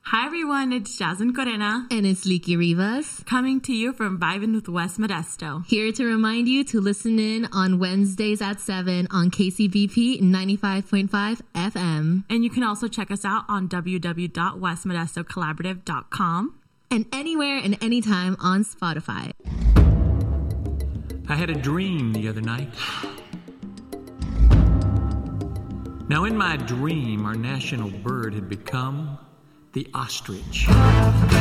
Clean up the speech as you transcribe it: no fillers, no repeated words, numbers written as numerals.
Hi everyone, it's Jasmine Corena. And it's Leaky Rivas. Coming to you from Vibin' with West Modesto. Here to remind you to listen in on Wednesdays at 7 on KCBP 95.5 FM. And you can also check us out on www.westmodestocollaborative.com. And anywhere and anytime on Spotify. I had a dream the other night. Now in my dream, our national bird had become the ostrich.